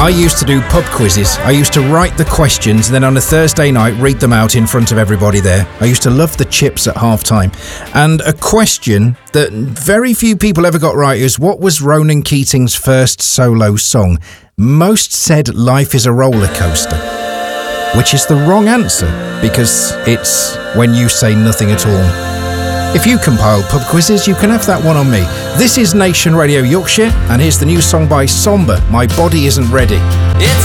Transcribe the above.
I used to do pub quizzes. I used to write the questions and then on a Thursday night read them out in front of everybody there. I used to love the chips at half-time. And a question that very few people ever got right is, what was Ronan Keating's first solo song? Most said Life is a Roller Coaster, which is the wrong answer because it's When You Say Nothing at All. If you compile pub quizzes, you can have that one on me. This is Nation Radio Yorkshire, and here's the new song by Somber, My Body Isn't Ready. It's